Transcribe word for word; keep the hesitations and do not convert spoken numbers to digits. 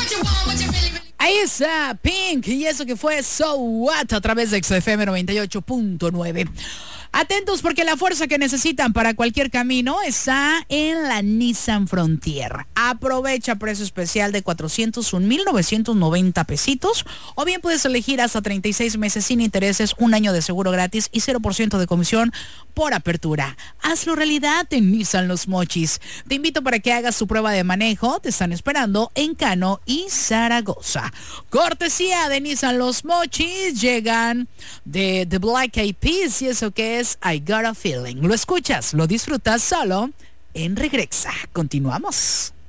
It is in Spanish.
Ahí está Pink y eso que fue So What a través de X F M noventa y ocho punto nueve. Atentos porque la fuerza que necesitan para cualquier camino está en la Nissan Frontier. Aprovecha precio especial de cuatrocientos un mil novecientos noventa pesitos o bien puedes elegir hasta treinta y seis meses sin intereses, un año de seguro gratis y cero por ciento de comisión por apertura. Hazlo realidad en Nissan Los Mochis. Te invito para que hagas tu prueba de manejo. Te están esperando en Cano y Zaragoza. Cortesía de Nissan Los Mochis llegan de The Black Eyed Peas y eso que es I Got a Feeling. Lo escuchas, lo disfrutas solo en Regresa. Continuamos.